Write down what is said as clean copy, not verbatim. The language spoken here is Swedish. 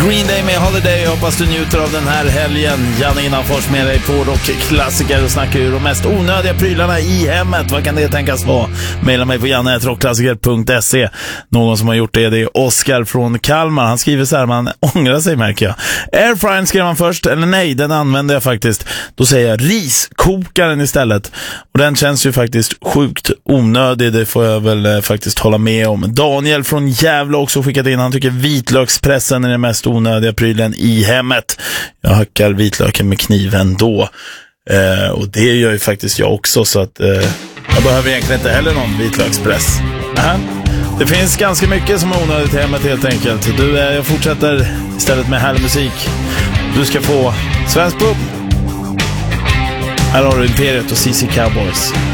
Green Day med Holiday. Jag hoppas du njuter av den här helgen. Janne Innanfors med dig på rockklassiker och snackar ur de mest onödiga prylarna i hemmet. Vad kan det tänkas vara? Maila mig på janne@rockklassiker.se. Någon som har gjort det är Oskar från Kalmar. Han skriver så här, man ångrar sig märker jag. Airfryern skrev man först, eller nej, den använder jag faktiskt. Då säger jag riskokaren istället. Och den känns ju faktiskt sjukt onödig, det får jag väl faktiskt hålla med om. Daniel från Gävle också skickat in, han tycker vitlökspressen är den mest onödiga prylen i hemmet. Jag hackar vitlöken med kniven då. Och det gör ju faktiskt jag också, så att jag behöver egentligen inte heller någon vitlökspress. Det finns ganska mycket som är onödigt i hemmet helt enkelt. Jag fortsätter istället med härlig musik. Du ska få Svensk Pop. Här har du Imperiet och CC Cowboys.